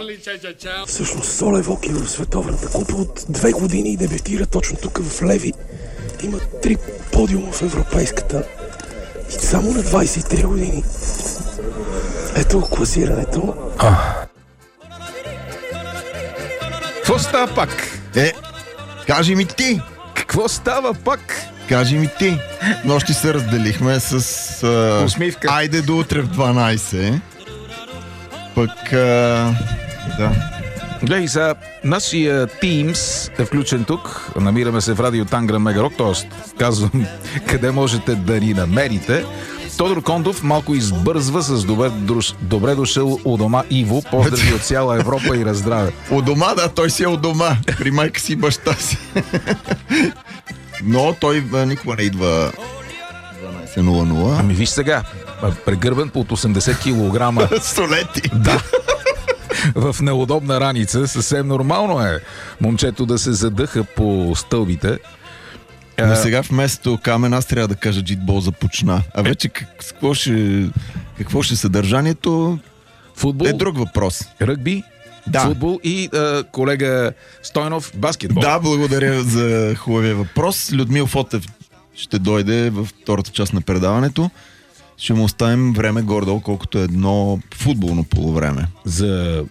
Всъщност Солев Оки в Световната купа от 2 години дебютира точно тук в Леви. Има 3 подиума в Европейската и само на 23 години. Ето класирането. Какво става пак? Кажи ми ти! Какво става пак? Кажи ми ти! Нощи се разделихме с... Усмивка. Айде до утре в 12. Пък... да. Гледай сега, нашия Teams е включен тук. Намираме се в Радио Тангра Мегарок, т.е. казвам къде можете да ни намерите. Тодор Кондов малко избързва с добре дошъл у дома Иво. Поздрави от цяла Европа и раздраве. У дома, да, той си е у дома. При майка си и баща си. Но той никога не идва 12:00. Ами виж сега, прегърбен под 80 килограма. Столети. Да. В неудобна раница. Съвсем нормално е момчето да се задъха по стълбите. Но сега вместо Камен аз трябва да кажа джитбол започна. А вече какво ще съдържанието? Футбол, е друг въпрос. ръгби, Да. футбол и колега Стойнов баскетбол. Да, благодаря за хубавия въпрос. Людмил Фотев ще дойде във втората част на предаването. Ще му оставим време гордо, колкото е едно футболно полувреме. За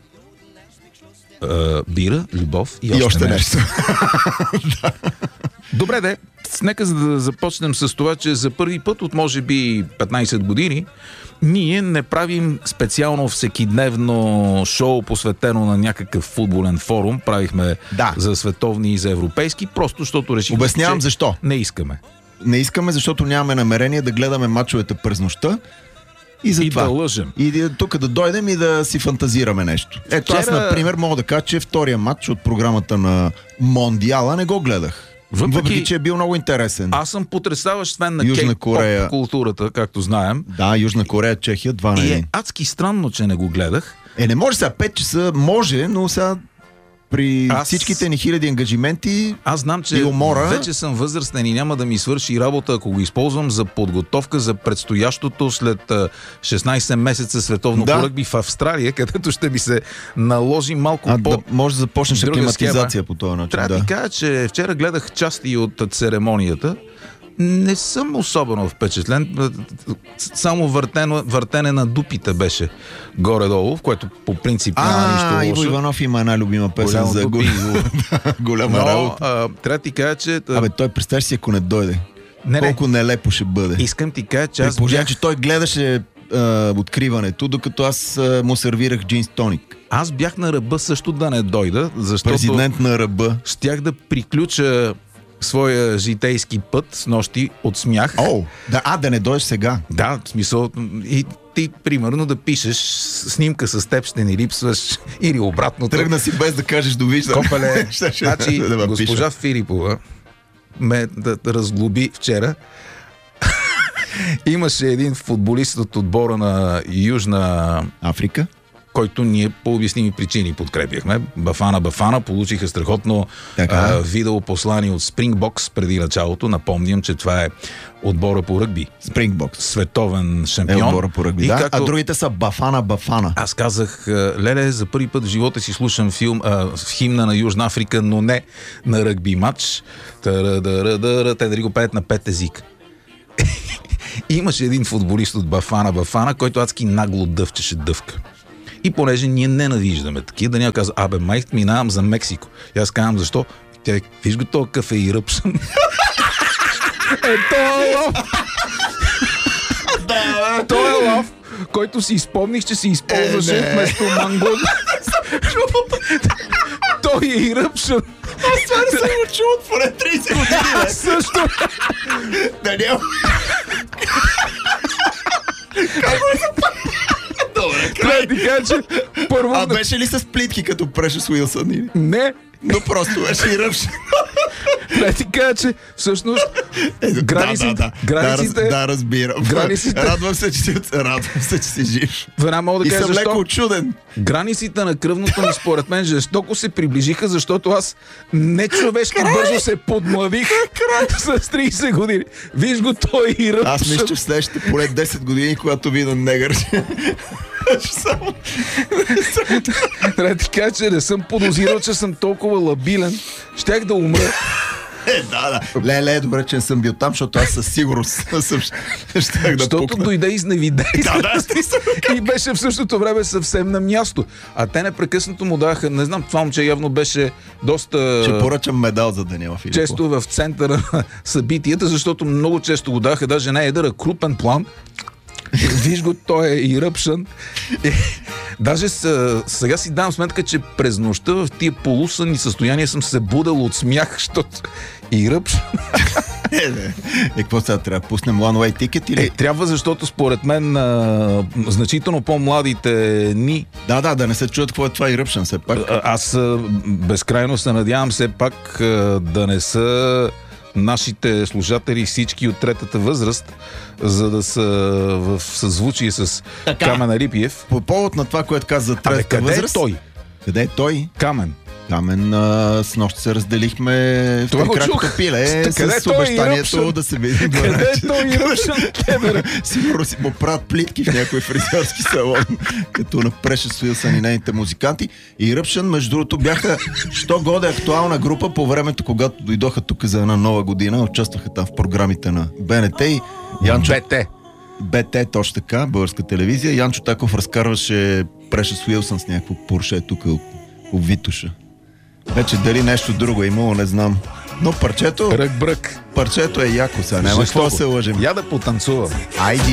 бира, любов и още нещо. Да. Добре, де. Нека да започнем с това, че за първи път от може би 15 години ние не правим специално всекидневно шоу, посветено на някакъв футболен форум. Правихме за световни и за европейски, просто защото решихме, Обяснявам защо. Не искаме. Не искаме, защото нямаме намерение да гледаме мачовете през нощта. И да лъжем. И тук да дойдем и да си фантазираме нещо. Ето аз, например, мога да кажа, че втория матч от програмата на Мондиала не го гледах. Въпреки че е бил много интересен. Аз съм потресаващ фен на Южна Кей-поп Корея. културата, както знаем. Да, Южна Корея, Чехия, 2-1. И е адски странно, че не го гледах. Не може сега 5 часа, може, но сега при всичките ни хиляди ангажименти. Аз знам, че вече съм възрастен и няма да ми свърши работа, ако го използвам за подготовка за предстоящото след 16 месеца световно по ръгби в Австралия, където ще ми се наложи малко може да започнеш аклиматизация по този начин. Трябва да ти кажа, че вчера гледах части от церемонията. Не съм особено впечатлен. Само въртене на дупите беше горе-долу, в което по принцип няма нищо лошо. Иво Иванов има една любима песен за голяма работа. Трябва да ти кажа, че... той представяш си, ако не дойде. Колко нелепо ще бъде. Искам ти кажа, че аз че той гледаше откриването, докато аз му сервирах джинс тоник. Аз бях на ръба също да не дойда, защото... Президент на ръба. Щях да приключа своя житейски път с нощи от смях. Да не дойдеш сега. Да, в смисъл... И ти, примерно, да пишеш снимка с теб, ще ни липсваш, или обратното. Тръгна си без да кажеш довиждане. Копеле, значи госпожа Филипова ме разглоби вчера. Имаше един футболист от отбора на Южна Африка, който ние по обясними причини подкрепяхме. Бафана получиха страхотно видеопослание от Спрингбокс преди началото. Напомням, че това е отбора по ръгби. Спрингбокс. Световен шампион. Отбора по ръгби, да. А другите са Бафана. Аз казах, леле, за първи път в живота си слушам химна на Южна Африка, но не на ръгби матч. Те дали го пеят на 5 езика. Имаше един футболист от Бафана, който адски нагло дъвчеше дъвка. И понеже ние ненавиждаме такива, да няма казва, май минавам за Мексико. И аз казвам, защо? Тя виж го този кафе и ръпшън. Той е лав, който си изпомних, че си използваше вместо мангон. Той е и ръпшън. Аз това не съм го чул от поне 30 години. Също. Даниел. Как го запомня? Трябва да ти кажа, че първо... беше ли с плитки, като преше с Уилсън? Не. Но просто беше и ръпшен. Трябва да ти кажа, че всъщност границите... Да, разбирам. Радвам се, че си жив. Веднага мога да кажа защо. И съм леко очуден. Границите на кръвното ми, според мен, жестоко се приближиха, защото аз нечовешки бързо се подмладих с 30 години. Виж го той и ръпшън. Аз мисля, че в следващите поне 10 години, когато видя негър, Трябва да ти кажа, че не съм подозирал, че съм толкова лабилен. Щях да умра. Да. Леле, добре, че не съм бил там, защото аз със сигурност щях да Защото пукна. дойде изневидей. Да, И беше в същото време съвсем на място. А те непрекъснато му даха, не знам, това момче явно беше доста... Ще поръчам медал за Даниела Филипов. често в центъра на събитията, защото много често го даха, даже не едър, а крупен план. Виж го, той е и ръпшан. Даже сега си давам сметка, че през нощта в тия полусънни състояния съм се будал от смях, защото и ръпшан. Какво сега трябва да пуснем one way ticket или? Трябва, защото според мен значително по-младите ни. Да не се чуят какво е това и ръпшан все пак. Аз безкрайно се надявам все пак да не са нашите слушатели всички от третата възраст, за да са в съзвучие с Камен Арипиев. По повод на това, което каза за третата къде възраст. е той? Къде е той? Камен. Камен, с нощ се разделихме в Това го кракото чух. пиле Къде е с той и обещанието ръпшан? да се видим. Къде е той и ръпшан? Сигурно си му правят плитки в някой фризьорски салон, като на Precious Wilson и нейните музиканти. И Ръпшан, между другото, бяха що годе актуална група по времето, когато дойдоха тук за една нова година, участваха там в програмите на БНТ и Янчо... БТ, точно така, българска телевизия. Янчо Таков разкарваше Precious Wilson с някакво Порше тук по Витуша. Вече дали нещо друго е имало, не знам. Но парчето Рък-брък. е яко сега, няма какво да се лъжим. Я да потанцувам. Айди.